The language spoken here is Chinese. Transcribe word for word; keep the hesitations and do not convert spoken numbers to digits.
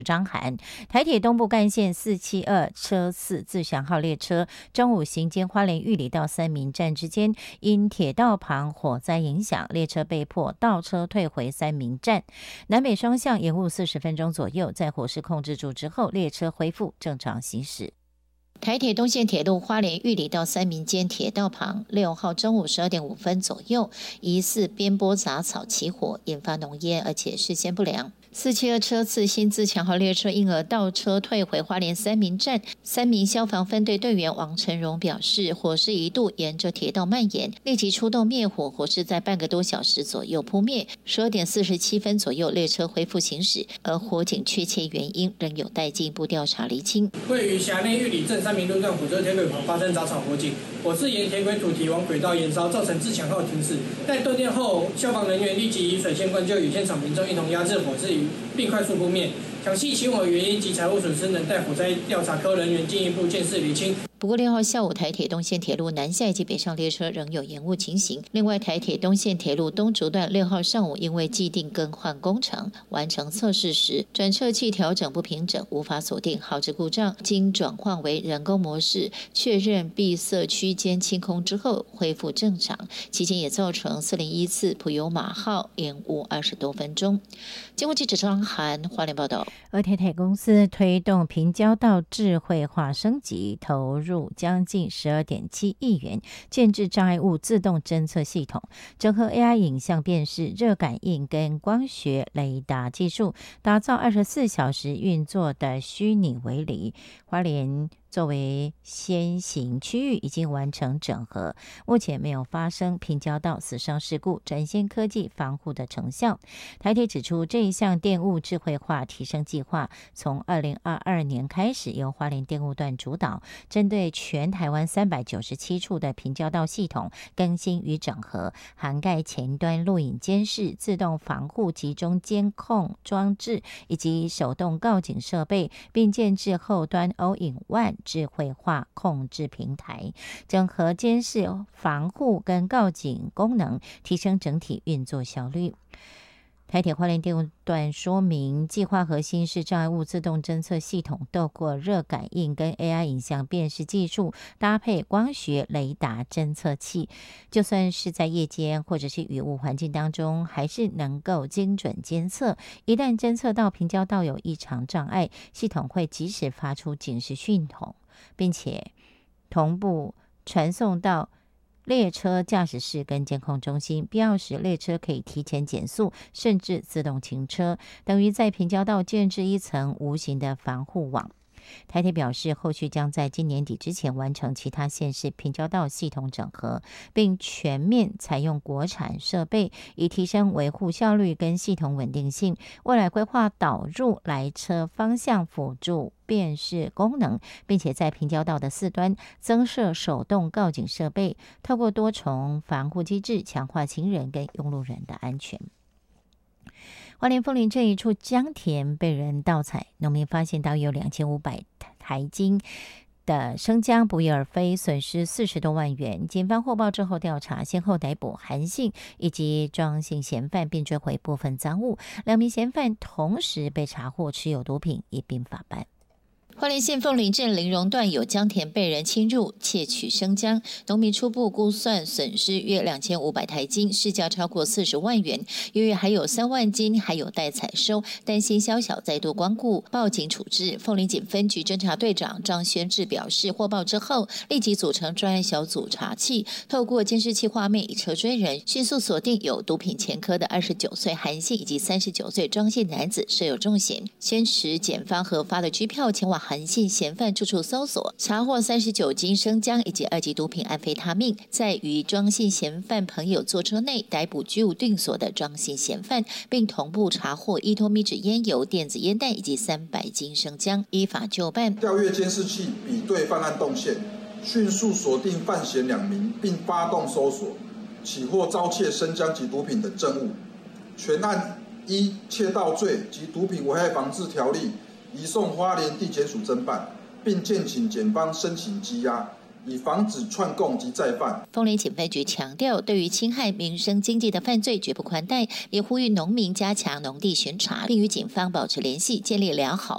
张函，台铁东部干线四七二车四自强号列车中午行经花莲玉里到三民站之间，因铁道旁火灾影响，列车被迫倒车退回三民站，南北双向延误四十分钟左右，在火势控制住之后，列车恢复正常行驶。台铁东线铁路花莲玉里到三民间铁道旁，六号中午十二点五分左右，疑似边拨杂草起火，引发浓烟，而且视线不良。四七二车次新自强号列车因而倒车退回花莲三民站，三民消防分队队员王成荣表示，火势一度沿着铁道蔓延，立即出动灭火，火势在半个多小时左右扑灭。十二点四十七分左右，列车恢复行驶，而火警确切原因仍有待进一步调查厘清。 位于辖内玉里镇三民路段火车铁轨旁发生杂草火警，火势沿铁轨主题往轨道延烧，造成自强号停驶。在断电后，消防人员立即以水线灌救，与现场民众一同压制火势，并快速扑灭。详细起火原因及财务损失，能待火灾调查科人员进一步监视厘清。不过六号下午，台铁东线铁路南下以及北上列车仍有延误情形。另外，台铁东线铁路东竹段六号上午因为既定更换工程完成测试时，转测器调整不平整，无法锁定，耗至故障，经转换为人工模式，确认闭塞区间清空之后恢复正常。期间也造成四零一次普悠玛号延误二十多分钟。经过记者张涵花莲报道。而台铁公司推动平交道智慧化升级，投入将近十二点七亿元，建置障碍物自动侦测系统，整合 A I 影像辨识、热感应跟光学雷达技术，打造二十四小时运作的虚拟围篱。花莲作为先行区域已经完成整合，目前没有发生平交道死伤事故，展现科技防护的成效。台铁指出，这一项电务智慧化提升计划从二零二二年开始由花莲电务段主导，针对全台湾三百九十七处的平交道系统更新与整合，涵盖前端录影监视、自动防护集中监控装置以及手动告警设备，并建置后端 All-in-One智慧化控制平台，整合监视、防护跟告警功能，提升整体运作效率。台铁花莲电务段说明，计划核心是障碍物自动侦测系统，透过热感应跟 A I 影像辨识技术，搭配光学雷达侦测器，就算是在夜间或者是雨雾环境当中，还是能够精准监测。一旦侦测到平交道有异常障碍，系统会及时发出警示讯筒，并且同步传送到列车驾驶室跟监控中心，必要时列车可以提前减速，甚至自动停车，等于在平交道建置一层无形的防护网。台铁表示，后续将在今年底之前完成其他县市平交道系统整合，并全面采用国产设备，以提升维护效率跟系统稳定性。未来规划导入来车方向辅助辨识功能，并且在平交道的四端增设手动告警设备，透过多重防护机制，强化行人跟用路人的安全。花莲凤林镇一处江田被人盗采，农民发现大约有两千五百台斤的生姜不翼而飞，损失四十多万元。警方获报之后调查，先后逮捕韩姓以及庄姓嫌犯，并追回部分赃物。两名嫌犯同时被查获持有毒品，一并法办。花莲县凤林镇林荣段有江田被人侵入窃取生姜，农民初步估算损失约两千五百台斤，市价超过四十万元。由于还有三万斤还有待采收，担心宵小再度光顾，报警处置。凤林警分局侦查队长张宣志表示，获报之后立即组成专案小组查缉，透过监视器画面以车追人，迅速锁定有毒品前科的二十九岁韩姓以及三十九岁庄姓男子设有重嫌。先持检方核发的拘票前往韩姓嫌犯住处搜索，查获三十九斤生姜以及二级毒品安非他命。在与庄姓嫌犯朋友坐车内逮捕居无定所的庄姓嫌犯，并同步查获一托米纸烟油、电子烟弹以及三百斤生姜，依法就办。 调阅监视器，比对犯案动线，迅速锁定犯嫌两名，并发动搜索，起获遭窃生姜及毒品等证物。全案依窃盗罪及毒品危害防治条例移送花莲地检署侦办，并建请检方申请羁押，以防止串供及再犯。 凤林警分局强调，对于侵害民生经济的犯罪绝不宽待，也呼吁农民加强农地巡查，并与警方保持联系，建立良好